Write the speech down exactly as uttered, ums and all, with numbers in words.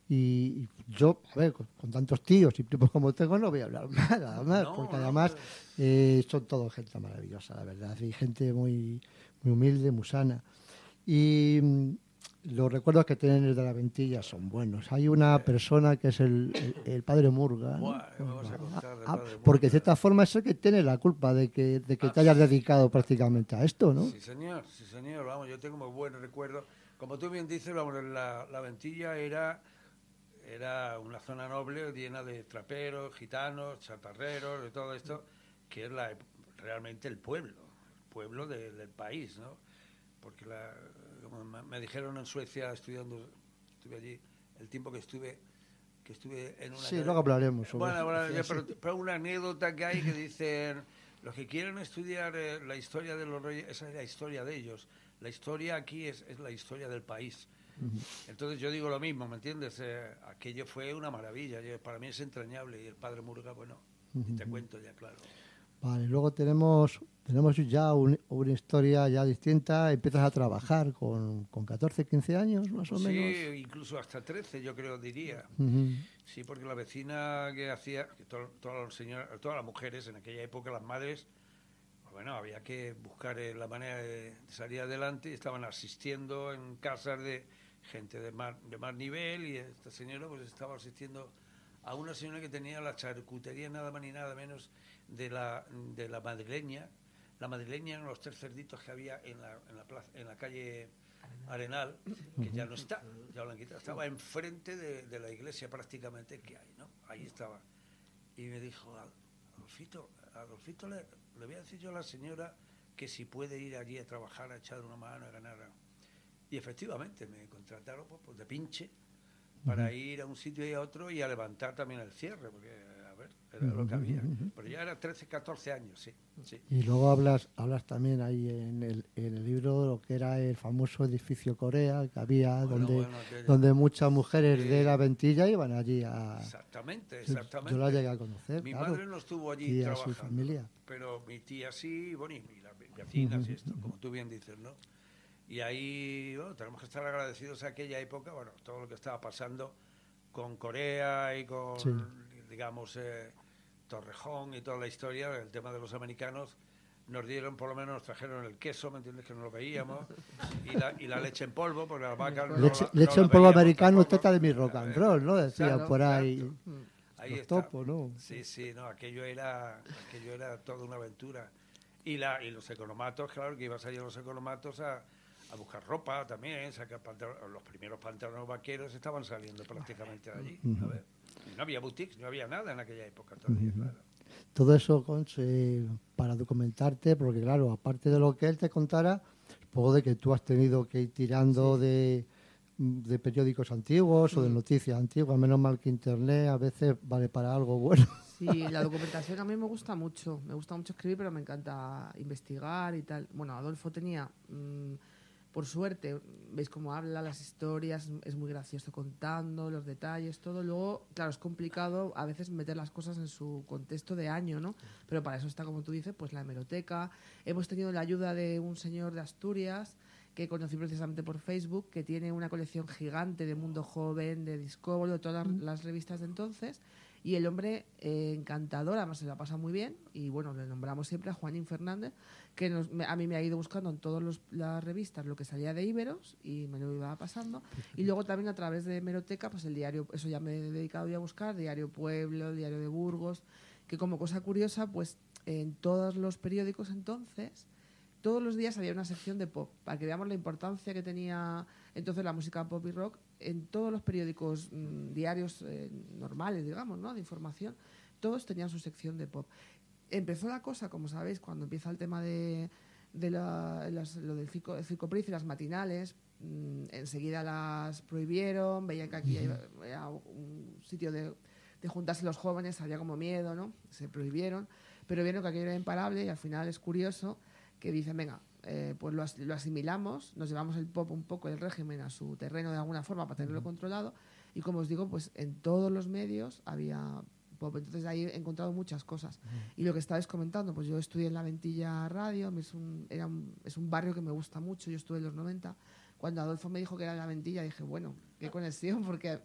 Y yo, a ver, con, con tantos tíos y primos como tengo, no voy a hablar nada más, No, porque no, además pues, eh, son todo gente maravillosa, la verdad, y gente muy, muy humilde, muy sana. Y mm, los recuerdos que tienen de la Ventilla son buenos. Hay una persona que es el, el- el padre Murga, ¿no? buah, ¿qué me vas a contar del Ah, padre porque de Murga? cierta forma es el que tiene la culpa de que, de que Ah, te hayas dedicado prácticamente a esto, ¿no? sí, señor, sí, señor. Vamos, yo tengo muy buenos recuerdos. Como tú bien dices, vamos, la, la Ventilla era, era una zona noble llena de traperos, gitanos, chatarreros, de todo esto, que es la, realmente el pueblo, el pueblo de- del país, ¿no? Porque la, como me me dijeron en Suecia estudiando, estuve allí, el tiempo que estuve, que estuve en una Sí, academia. luego hablaremos sobre Bueno, bueno, eso. ya, pero, pero una anécdota que hay que dicen, los que quieren estudiar eh, la historia de los reyes, esa es la historia de ellos. La historia aquí es, es la historia del país. Entonces yo digo lo mismo, ¿me entiendes? Eh, aquello fue una maravilla, yo- para mí es entrañable y el padre Murga, bueno, y te cuento ya, claro. Vale, luego tenemos, tenemos ya un- una historia ya distinta. Empiezas a trabajar con, con catorce, quince años, más o Sí, menos. incluso hasta trece yo creo diría. Ujú. Sí, porque la vecina que hacía, que to- todas, las señoras, todas las mujeres en aquella época, las madres, pues bueno, había que buscar eh, la manera de, de salir adelante y estaban asistiendo en casas de gente de más, de más nivel y esta señora pues estaba asistiendo a una señora que tenía la charcutería nada más ni nada menos de la, de la madrileña. La madrileña eran los tres cerditos que había en la, en la, plaza, en la calle Arenal, que ya no está, ya lo han quitado. Estaba enfrente de, de la iglesia prácticamente que hay, ¿no? Ahí estaba. Y me dijo, Adolfito, Adolfito le, le voy a decir yo a la señora que si puede ir allí a trabajar, a echar una mano, a ganar. Y efectivamente me contrataron pues, pues, de pinche para uh-huh. ir a un sitio y a otro y a levantar también el cierre, porque, a ver, era uh-huh. lo que había. Pero ya era trece, catorce años, sí. sí. Y luego hablas hablas también ahí en el, en el libro de lo que era el famoso edificio Corea que había, bueno, donde, bueno, donde muchas mujeres eh, de la Ventilla iban allí a... Exactamente, exactamente. Yo la llegué a conocer, Mi claro. madre no estuvo allí tía, trabajando, su familia. pero mi tía sí, bueno, y las vecinas y esto, como tú bien dices, ¿no? Y ahí, bueno, tenemos que estar agradecidos a aquella época, bueno, todo lo que estaba pasando con Corea y con, sí. digamos, eh, Torrejón y toda la historia, el tema de los americanos, nos dieron, por lo menos nos trajeron el queso, ¿me entiendes? Que no lo veíamos, y la, y la leche en polvo, porque las vacas no Leche, la, leche no en polvo americano, tampoco. teta de mi rock and roll, ¿no? Decía Exacto, por ahí. exacto. Ahí los está. topos, ¿no? Sí, sí, no, aquello era, aquello era toda una aventura. Y, la, y los economatos, claro, que ibas allí a los economatos a, a buscar ropa también, sacar pantalones, los primeros pantalones vaqueros estaban saliendo prácticamente de allí. Uh-huh. A ver, no había boutiques, no había nada en aquella época todavía, uh-huh. claro. Todo eso, Conch, eh, para documentarte, porque claro, aparte de lo que él te contara, supongo de que tú has tenido que ir tirando sí. de, de periódicos antiguos mm. o de noticias antiguas, menos mal que Internet a veces vale para algo bueno. Sí, la documentación a mí me gusta mucho, me gusta mucho escribir, pero me encanta investigar y tal. Bueno, Adolfo tenía... Mmm, por suerte, veis cómo habla, las historias, es muy gracioso contando, los detalles, todo. Luego, claro, es complicado a veces meter las cosas en su contexto de año, ¿no? Pero para eso está, como tú dices, pues la hemeroteca. Hemos tenido la ayuda de un señor de Asturias que conocí precisamente por Facebook, que tiene una colección gigante de Mundo Joven, de Discovery, de todas mm. las revistas de entonces. Y el hombre eh, encantador, además se la pasa muy bien. Y bueno, le nombramos siempre a Juanín Fernández, que nos, me, a mí me ha ido buscando en todas las revistas lo que salía de Iberos y me lo iba pasando. Y luego también a través de hemeroteca, pues el diario, eso ya me he dedicado yo a buscar, Diario Pueblo, Diario de Burgos, que como cosa curiosa, pues en todos los periódicos entonces, todos los días había una sección de pop, para que veamos la importancia que tenía entonces la música pop y rock en todos los periódicos, mmm, diarios eh, normales, digamos, ¿no? De información, todos tenían su sección de pop. Empezó la cosa, como sabéis, cuando empieza el tema de, de la, las, lo del circo, el circo Price y las matinales, mmm, enseguida las prohibieron, veían que aquí uh-huh. era un sitio de, de juntarse los jóvenes, había como miedo, ¿no? Se prohibieron, pero vieron que aquello era imparable y al final es curioso que dicen, venga, eh, pues lo, as- lo asimilamos, nos llevamos el pop un poco, el régimen, a su terreno de alguna forma para tenerlo uh-huh. controlado, y como os digo, pues en todos los medios había pop, entonces ahí he encontrado muchas cosas. Uh-huh. Y lo que estabais comentando, pues yo estudié en La Ventilla Radio, es un, era un, es un barrio que me gusta mucho, yo estuve en los noventa, cuando Adolfo me dijo que era La Ventilla, dije, bueno, qué conexión, porque